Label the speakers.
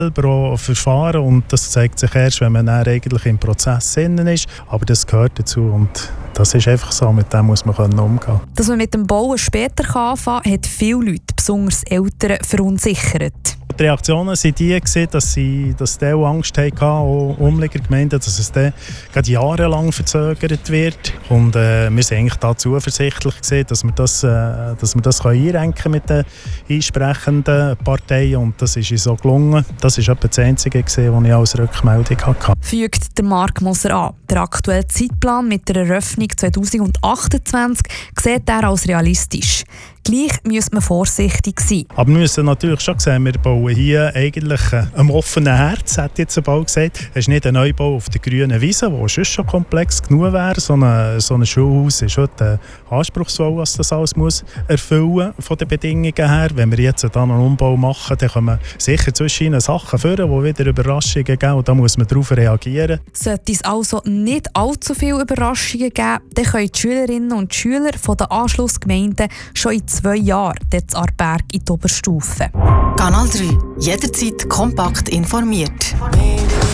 Speaker 1: auch verfahren und das zeigt sich erst, wenn man dann eigentlich im Prozess innen ist. Aber das gehört dazu und das ist einfach so, mit dem muss man umgehen können.
Speaker 2: Dass man mit dem Bauen später anfangen kann, hat viele Leute, besonders Eltern, verunsichert.
Speaker 1: Die Reaktionen waren die, dass die Angst hatten, auch Umliegergemeinden, dass es dann gerade jahrelang verzögert wird. Und wir sind eigentlich da zuversichtlich gewesen, dass wir das einrenken mit den einsprechenden Parteien. Und das ist uns so gelungen. Das war etwa das Einzige, was ich als Rückmeldung hatte.
Speaker 2: Fügt der Marc Moser an. Der aktuelle Zeitplan mit der Eröffnung 2028 sieht er als realistisch. Gleich müsste man vorsichtig sein.
Speaker 1: Aber wir müssen natürlich schon sehen, wir bauen hier eigentlich am offenen Herz, hat jetzt bald gesagt. Es ist nicht ein Neubau auf der grünen Wiese, der schon komplex genug wäre. So ein Schulhaus ist schon anspruchsvoll, was das alles muss erfüllen von den Bedingungen her. Wenn wir jetzt dann einen Umbau machen, dann kommen sicher zwischen Sachen vor, die wieder Überraschungen geben und da muss man darauf reagieren.
Speaker 2: Sollte es also nicht allzu viele Überraschungen geben, dann können die Schülerinnen und Schüler von den Anschlussgemeinden schon in 2 Jahren dort Aarberg in die Oberstufe.
Speaker 3: Kanal 3. Jederzeit kompakt informiert.